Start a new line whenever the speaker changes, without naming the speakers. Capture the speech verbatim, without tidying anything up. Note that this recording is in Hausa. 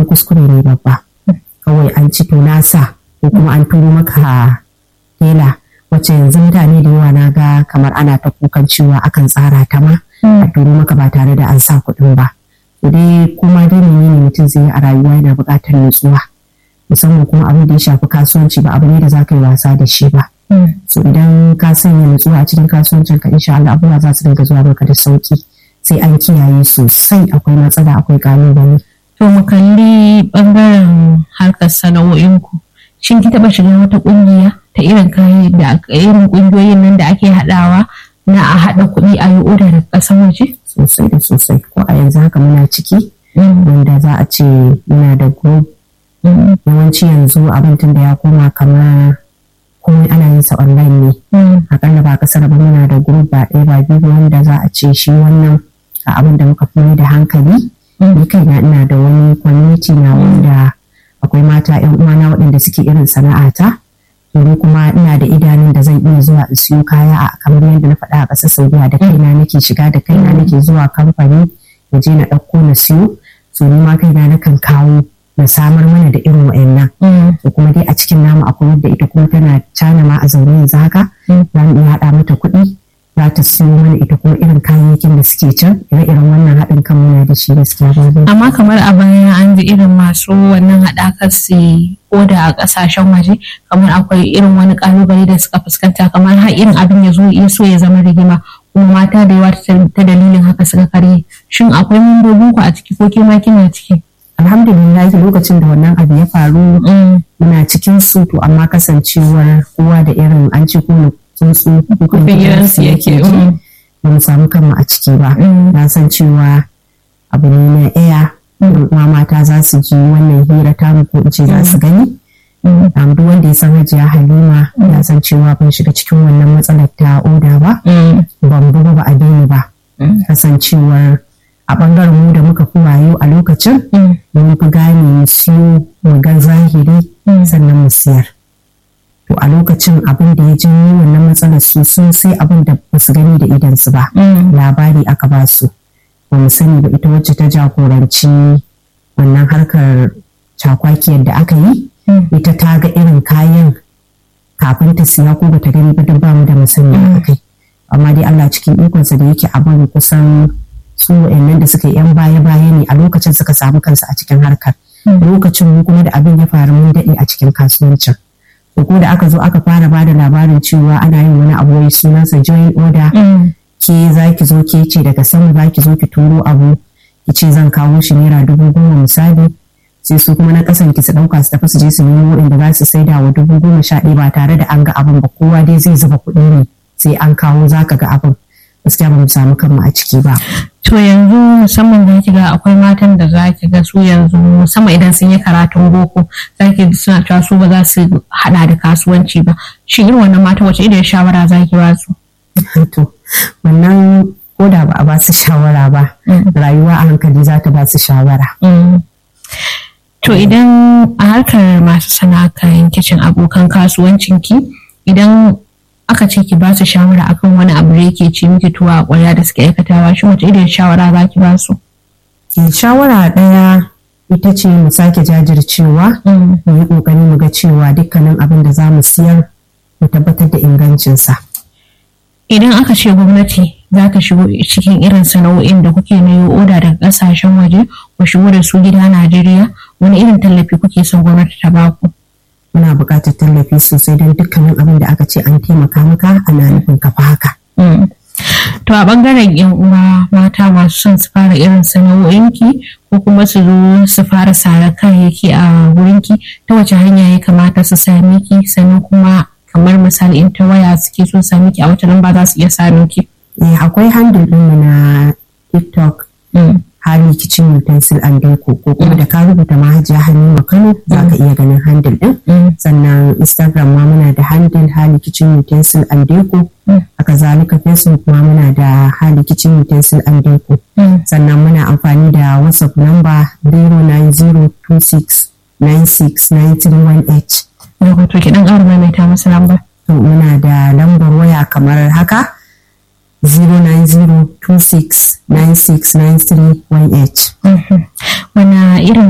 wannan kuskure ne babba. Kawai an ci to nasa ko kuma an turo maka tela wacce yanzu mutane da yawa na ga kamar ana ta kukan cewa akan tsara ta ma a turo maka ba tare da an sa kuɗin ba. Dai kuma dai menene mutum zai yi a rayuwa yana buƙatar nutsuwa, musamman kuma abin da ya shafi kasuwanci ba abu ne da za ka yi wasa da shi ba. So idan ka sanya nutsuwa a cikin kasuwancin ka insha Allah abubuwa za su dinga zuwa maka da sauki, sai an kiyaye sosai, akwai matsala akwai kalubale.
To mu kalli bangaren harkar sana'o'inku, shin ki taɓa shiga wata ƙungiya ta irin kayan da irin ƙungiyoyin nan da ake haɗawa na a haɗa kuɗi a yi oda daga ƙasar waje?
Sosai da sosai, ko a yanzu haka muna ciki wanda za a ce muna da group. Yawanci yanzu abin tun da ya koma kamar komai ana yin sa online ne. Akalla ba kasar ba muna da group ba ɗaya ba biyu wanda za a ce shi wannan a abin da muka fi da hankali. Ni kaina ina da wani community na wanda akwai mata yan uwana waɗanda suke irin sana'ata. Ni kuma ina da idanun da zan iya zuwa in siyo kaya a kamar yadda na faɗa a ƙasar Saudiya, da kaina nake shiga da kaina nake zuwa kamfani na je na ɗauko na siyo. So ni ma kaina nakan kawo na samar mana da irin wa'annan. To kuma dai a cikin namu akwai wadda ita kuma tana China ma a zaune yanzu haka. Za mu iya haɗa mata kuɗi, za ta siyo mana ita kuma irin kayayyakin da suke can, ire-iren wannan haɗin kan muna da shi gaskiya ba.
Amma kamar a baya an ji irin masu wannan haɗakar su oda a ƙasashen waje, kamar akwai irin wani ƙalubale da suka fuskanta, kamar har irin abin ya zo ya so ya zama rigima kuma mata da yawa ta dalilin haka suka karye. Shin akwai membobin ku a ciki ko ke ma kina ciki?
Alhamdulillah lokacin da wannan abu ya faru muna cikin su, to amma kasancewar kowa da irin an ce kuma tsuntsu kukan gidansu yake ji, ba mu samu kanmu a ciki ba. Na san cewa abu ne na iya kuma mata za su ji wannan hira ta mu ko in ce za su gani. Duk wanda ya san Hajiya Halima ya san cewa ban shiga cikin wannan matsalar ta oda ba, ban bugu ba a daina ba. Kasancewar a ɓangaren mu da muka fi wayo a lokacin mun fi gane mu siyo mu ga zahiri sannan mu siyar. To a lokacin abin da ya janyo wannan matsalar su sun sai abin da ba su gani da idansu ba, labari aka ba su. Ba mu sani ba ita wacce ta jagoranci wannan harkar cakwakiyar da aka yi, ita ta ga irin kayan kafin ta siya ko bata gani ba, don ba mu da masaniya a kai. Amma dai Allah cikin ikonsa da yake abin kusan su wa'annan da suka yi yan baya-baya ne a lokacin suka samu kansu a cikin harkar. Lokacin mu kuma da abin ya faru mun daɗe a cikin kasuwancin. Ko da aka zo aka fara ba da labarin cewa ana yin wani abu wai sunansa joint order, ke za ki zo ke ce daga sama za ki zo ki turo abu ki ce zan kawo shi naira dubu goma misali, sai su kuma na kasan ki su ɗauka su tafi su je su nemo inda za su saida wa dubu goma sha ɗaya ba tare da an ga abin ba, kowa dai zai zuba kuɗi ne sai an kawo za ka ga abin. Gaskiya ba mu samu kanmu a ciki ba.
To yanzu musamman za ki ga akwai matan da za ki ga su yanzu musamman idan sun yi karatun boko za ki suna cewa su ba za su hada da kasuwanci ba. Shin irin wannan mata wace irin shawara za ki ba su?
To wannan ko da ba a ba su shawara ba, rayuwa a hankali za ta ba su shawara.
To idan a harkar masu sana'a kayan kicin abokan kasuwancinki, idan aka ce ki ba su shawara akan wani abu da yake ci miki tuwa a ƙwarya da suke aikatawa, shi wace irin shawara za ki ba su?
Shawara ɗaya ita ce mu sake jajircewa, mu yi ƙoƙari mu ga cewa dukkanin abin da za mu siyar mu tabbatar da ingancinsa.
Idan aka ce gwamnati za ta shigo cikin irin sana'o'in da kuke na yi oda daga ƙasashen waje ku shigo da su gida Najeriya, wani irin tallafi kuke son gwamnati ta baku?
Muna buƙatar tallafi sosai don dukkanin abin da aka ce an taimaka maka ana nufin kafa haka.
To a ɓangaren yan uwa mata masu son su fara irin sana'o'inki ko kuma su zo su fara sara kayayyaki a wurinki, ta wace hanya ya kamata su sami ki, sannan kuma kamar misali in ta waya suke so sami ki a wata lamba za su iya sami ki?
Akwai handle ɗinmu na TikTok, Hali Kitchen Utensil and Deco, ko kuma da ka rubuta ma Hajiya Halima Kano za ka iya ganin handle ɗin. Sannan Instagram ma muna da handle Hali Kitchen Utensil and Deco. Haka zalika Facebook ma muna da Hali Kitchen Utensil and Deco. Sannan muna amfani da WhatsApp number zero nine zero two six nine six nine three one eight.
Wato ki dan ƙara maimaita masa lambar.
To muna da lambar waya kamar haka zero nine zero two six nine six nine three one eight.
Wana irin